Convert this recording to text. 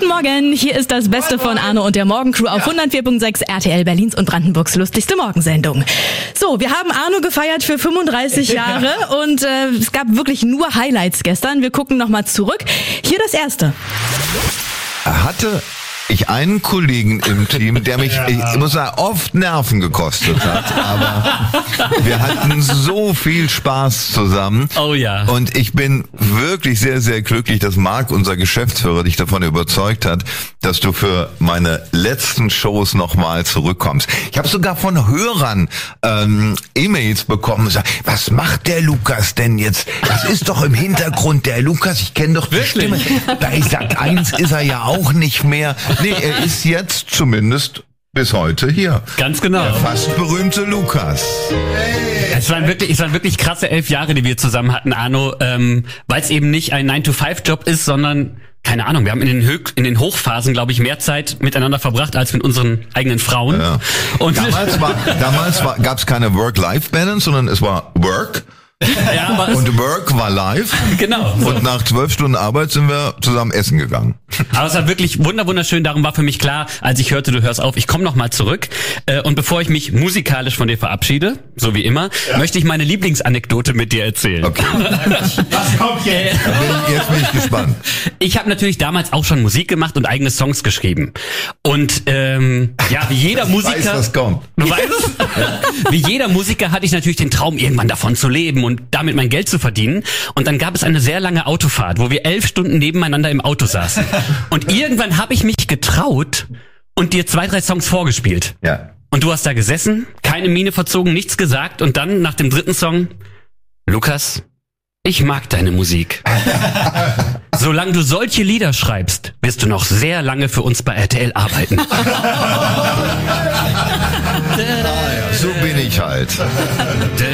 Guten Morgen, hier ist das Beste von Arno und der Morgencrew auf 104.6 RTL Berlins und Brandenburgs lustigste Morgensendung. So, wir haben Arno gefeiert für 35 Jahre und es gab wirklich nur Highlights gestern. Wir gucken nochmal zurück. Hier das erste. Hatte ich einen Kollegen im Team, der mich, ich muss sagen, oft Nerven gekostet hat, aber wir hatten so viel Spaß zusammen. Oh ja. Und ich bin wirklich sehr, sehr glücklich, dass Marc, unser Geschäftsführer, dich davon überzeugt hat, dass du für meine letzten Shows nochmal zurückkommst. Ich habe sogar von Hörern E-Mails bekommen, was macht der Lukas denn jetzt? Das ist doch im Hintergrund der Lukas, ich kenne doch die Stimme. Bei Sat 1 ist er ja auch nicht mehr. Nee, er ist jetzt zumindest bis heute hier. Ganz genau. Der fast berühmte Lukas. Es waren wirklich krasse 11 Jahre, die wir zusammen hatten, Arno, weil es eben nicht ein 9-to-5-Job ist, sondern, keine Ahnung, wir haben in den Hochphasen, glaube ich, mehr Zeit miteinander verbracht als mit unseren eigenen Frauen. Ja. Und damals gab es keine Work-Life-Balance, sondern es war Work. Ja, aber und Work war live. Genau. Und nach 12 Stunden Arbeit sind wir zusammen essen gegangen. Aber es war wirklich wunderschön. Darum war für mich klar, als ich hörte, du hörst auf, ich komme nochmal zurück. Und bevor ich mich musikalisch von dir verabschiede, so wie immer, möchte ich meine Lieblingsanekdote mit dir erzählen. Okay. Was kommt jetzt? Jetzt bin ich gespannt. Ich habe natürlich damals auch schon Musik gemacht und eigene Songs geschrieben. Und wie jeder Musiker... Ich weiß, was kommt. Du weißt es? Wie jeder Musiker hatte ich natürlich den Traum, irgendwann davon zu leben und damit mein Geld zu verdienen. Und dann gab es eine sehr lange Autofahrt, wo wir 11 Stunden nebeneinander im Auto saßen. Und irgendwann habe ich mich getraut und dir 2, 3 Songs vorgespielt. Ja. Und du hast da gesessen, keine Miene verzogen, nichts gesagt und dann nach dem 3. Song, Lukas, ich mag deine Musik. Solange du solche Lieder schreibst, wirst du noch sehr lange für uns bei RTL arbeiten. So bin ich halt.